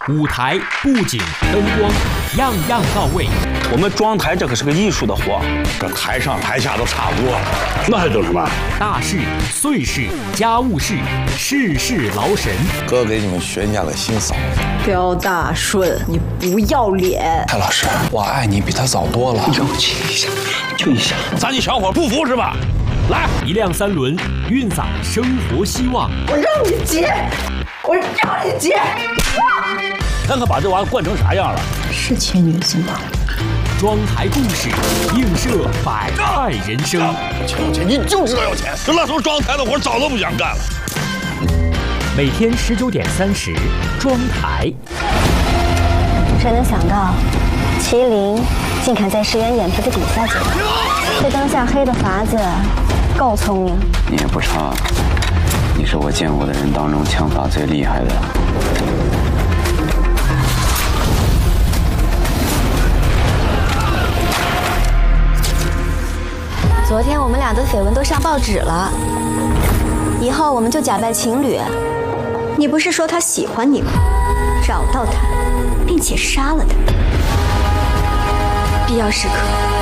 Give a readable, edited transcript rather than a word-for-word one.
舞台、布景、灯光，样样到位。 我们装台这可是个艺术的活， 这台上台下都差不多，那还等什么？ 大事、碎事、家务事，事事劳神。 哥给你们选下了新嫂子刁大顺，你不要脸！ 蔡老师，我爱你比他早多了。 让我亲一下，就一下。咱你小伙不服是吧？来， 一辆三轮，运载生活希望。 我让你结，我让你结！ 看看把这玩意儿惯成啥样了？ 是前女性吧？ 装台故事，映射百态人生。 有钱你就知道要钱，这那时候装台的活早都不想干了。 每天19:30，装台。 谁能想到，麒麟竟敢在石原眼皮子底下解套？这当下黑的法子够聪明。 你也不差，你是我见过的人当中枪法最厉害的。 昨天我们俩的绯闻都上报纸了，以后我们就假扮情侣。 你不是说他喜欢你吗？找到他，并且杀了他。 必要时刻